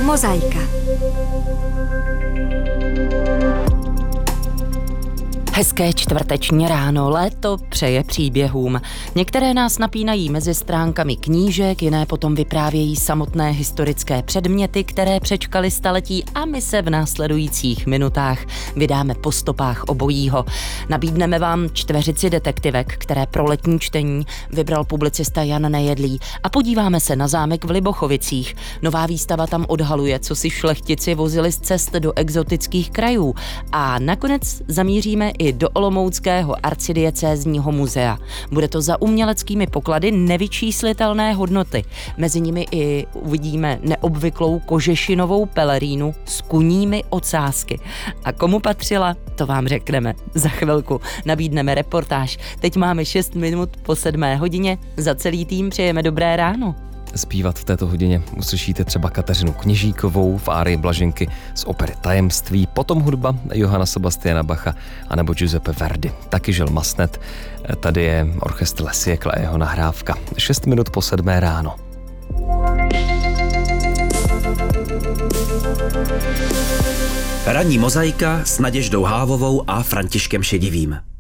Mozaika. Hezké čtvrteční ráno, léto přeje příběhům. Některé nás napínají mezi stránkami knížek, jiné potom vyprávějí samotné historické předměty, které přečkaly staletí a my se v následujících minutách vydáme po stopách obojího. Nabídneme vám čtveřici detektivek, které pro letní čtení vybral publicista Jan Nejedlý, a podíváme se na zámek v Libochovicích. Nová výstava tam odhaluje, co si šlechtici vozili z cest do exotických krajů. A nakonec zamíříme i do Olomouckého arcidiecézního muzea. Bude to za uměleckými poklady nevyčíslitelné hodnoty. Mezi nimi i uvidíme neobvyklou kožešinovou pelerínu s kuními ocásky. A komu patřila, to vám řekneme za chvilku. Nabídneme reportáž. Teď máme 6 minut po 7 hodině. Za celý tým přejeme dobré ráno. Zpívat v této hodině uslyšíte třeba Kateřinu Kněžíkovou v árii Blaženky z opery Tajemství, potom hudba Johanna Sebastiana Bacha anebo Giuseppe Verdi. Taky Žil Masnet, tady je orchestr Le Siècle a jeho nahrávka. 6 minut po 7 ráno. Ranní mozaika s Naděždou Hávovou a Františkem Šedivým.